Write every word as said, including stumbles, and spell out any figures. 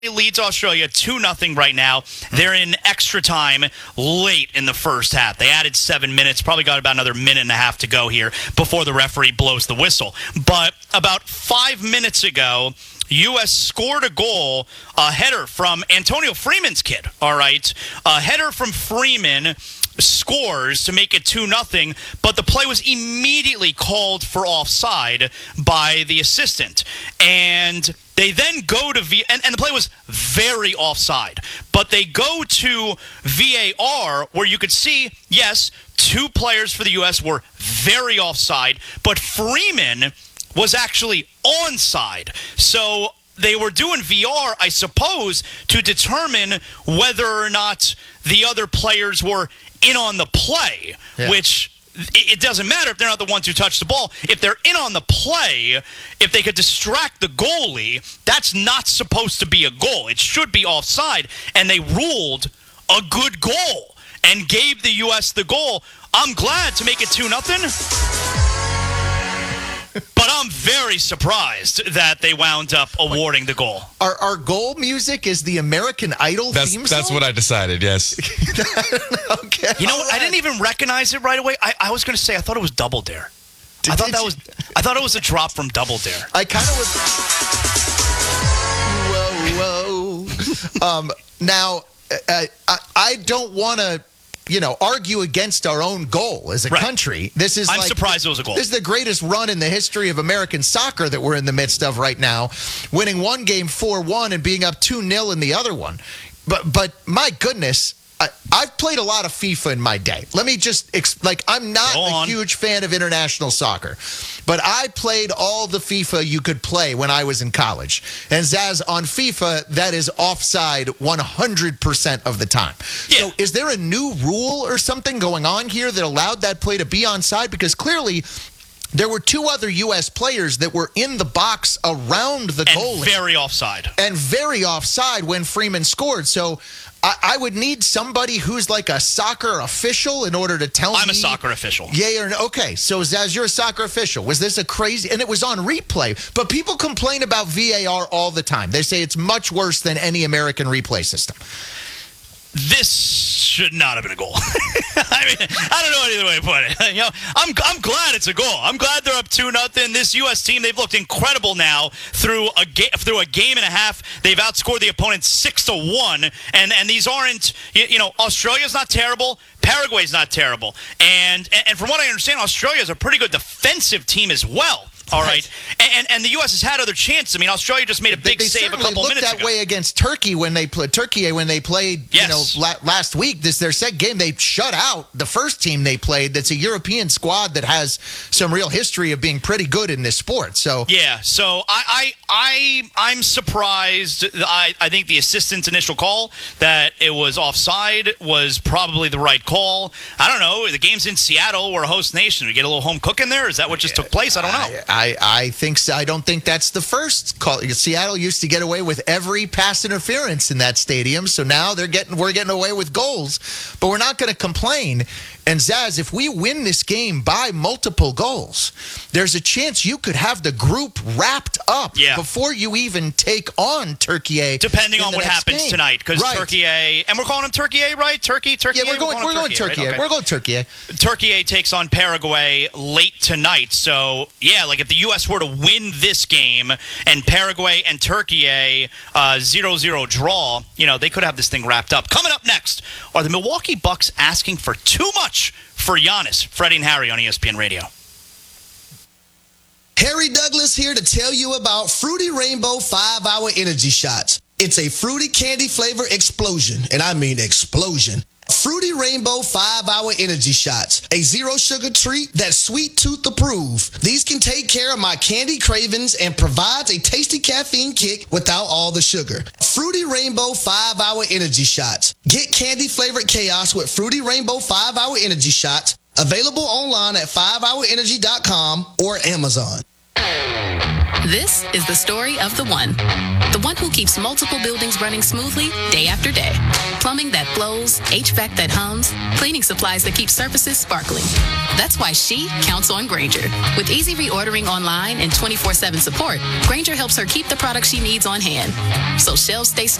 leads Australia two nothing right now. They're in extra time late in the first half. They added seven minutes, probably got about another minute and a half to go here before the referee blows the whistle. But about five minutes ago, U S scored a goal, a header from Antonio Freeman's kid, all right? A header from Freeman scores to make it two nothing, but the play was immediately called for offside by the assistant. And they then go to V, and, and the play was very offside, but they go to V A R where you could see, yes, two players for the U S were very offside, but Freeman was actually onside. So they were doing V R, I suppose, to determine whether or not the other players were in on the play, yeah. which it doesn't matter if they're not the ones who touch the ball. If they're in on the play, if they could distract the goalie, that's not supposed to be a goal. It should be offside, and they ruled a good goal and gave the U S the goal. I'm glad to make it two nothing. But I'm very surprised that they wound up awarding the goal. Our, our goal music is the American Idol that's, theme song? That's what I decided, yes. Okay. You know what? I didn't even recognize it right away. I, I was going to say, I thought it was Double Dare. Did, I thought that you? was I thought it was a drop from Double Dare. I kind of was... Whoa, whoa. um, now, uh, I, I don't want to... you know, argue against our own goal as a right. country. This is I'm like, surprised it was a goal. This is the greatest run in the history of American soccer that we're in the midst of right now, winning one game four one and being up two nil in the other one. But, but my goodness, I, I've played a lot of FIFA in my day. Let me just, ex- like, I'm not a huge fan of international soccer, but I played all the FIFA you could play when I was in college. And Zaz, on FIFA, that is offside one hundred percent of the time. Yeah. So is there a new rule or something going on here that allowed that play to be onside? Because clearly there were two other U S players that were in the box around the and goalie. very offside. And very offside when Freeman scored. So I, I would need somebody who's like a soccer official in order to tell I'm me. I'm a soccer official. Yay or no? Okay, so Zaz, you're a soccer official. Was this a crazy? And it was on replay. But people complain about V A R all the time. They say it's much worse than any American replay system. This should not have been a goal. I mean, I don't know any other way to put it. You know, I'm I'm glad it's a goal. I'm glad they're up two nothing. This U S team, they've looked incredible now through a ga- through a game and a half. They've outscored the opponent six to one, and and these aren't you, you know Australia's not terrible. Paraguay's not terrible, and and from what I understand, Australia is a pretty good defensive team as well. All right, and and the U S has had other chances. I mean, Australia just made a big they, they save a couple minutes ago. They looked that way against Turkey when they played Turkey when they played. Yes. You know, la- last week. This their second game. They shut out the first team they played. That's a European squad that has some real history of being pretty good in this sport. So yeah, so I I, I I'm surprised. I I think the assistant's initial call that it was offside was probably the right call. I don't know. The game's in Seattle. We're a host nation. We get a little home cooking there. Is that what just took place? I don't know. I, I, I think so. I don't think that's the first call. Seattle used to get away with every pass interference in that stadium, so now they're getting we're getting away with goals. But we're not going to complain. And Zaz, if we win this game by multiple goals, there's a chance you could have the group wrapped up yeah. before you even take on Turkey A. Depending on what happens game. tonight, because right. Turkey A, and we're calling them Turkey A, right? Turkey, Turkey yeah, A. we're going, we're going, we're Turkey, going Turkey A. Right? Okay. We're going Turkey A. Turkey A takes on Paraguay late tonight. So, yeah, like if the U S were to win this game and Paraguay and Turkey A uh, zero zero draw, you know, they could have this thing wrapped up. Coming up next, are the Milwaukee Bucks asking for too much for Giannis? Freddie and Harry on E S P N Radio. Harry Douglas here to tell you about Fruity Rainbow five hour Energy Shots. It's a fruity candy flavor explosion, and I mean explosion. Fruity Rainbow five hour Energy Shots, a zero-sugar treat that's sweet tooth approved. These can take care of my candy cravings and provides a tasty caffeine kick without all the sugar. Fruity Rainbow five hour Energy Shots. Get candy-flavored chaos with Fruity Rainbow five hour Energy Shots. Available online at five hour energy dot com or Amazon. This is the story of the one. The one who keeps multiple buildings running smoothly day after day. Plumbing that flows, H V A C that hums, cleaning supplies that keep surfaces sparkling. That's why she counts on Grainger. With easy reordering online and twenty-four seven support, Grainger helps her keep the products she needs on hand. So shelves stay